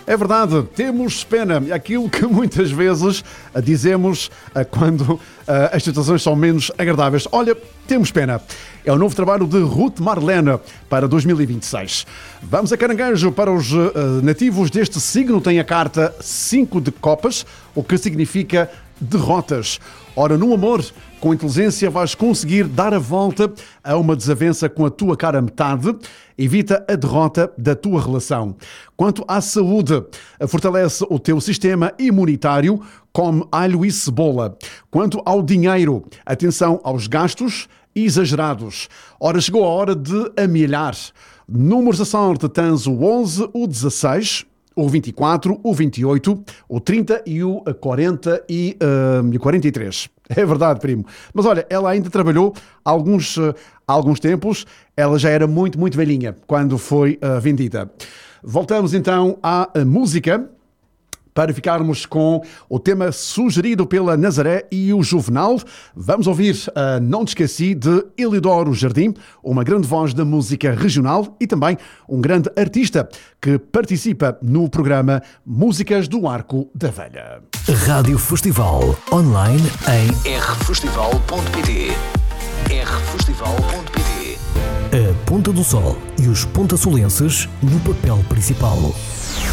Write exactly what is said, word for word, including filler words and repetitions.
É verdade, temos pena. Aquilo que muitas vezes dizemos quando as situações são menos agradáveis. Olha, temos pena. É o novo trabalho de Ruth Marlene para dois mil e vinte e seis. Vamos a Caranguejo. Para os nativos deste signo tem a carta cinco de copas, o que significa derrotas. Ora, no amor, com inteligência vais conseguir dar a volta a uma desavença com a tua cara metade. Evita a derrota da tua relação. Quanto à saúde, fortalece o teu sistema imunitário, come alho e cebola. Quanto ao dinheiro, atenção aos gastos exagerados. Ora, chegou a hora de amelhar. Números da sorte, tens o onze, o dezasseis, o vinte e quatro, o vinte e oito, o trinta e o quarenta e uh, quarenta e três. É verdade, primo. Mas olha, ela ainda trabalhou alguns, uh, alguns tempos. Ela já era muito, muito velhinha quando foi uh, vendida. Voltamos então à uh, música para ficarmos com o tema sugerido pela Nazaré e o Juvenal. Vamos ouvir uh, Não Te Esqueci, de Elidoro Jardim, uma grande voz da música regional e também um grande artista que participa no programa Músicas do Arco da Velha. Rádio Festival, online em r festival ponto pt. r festival ponto pt. A Ponta do Sol e os pontasolenses no papel principal.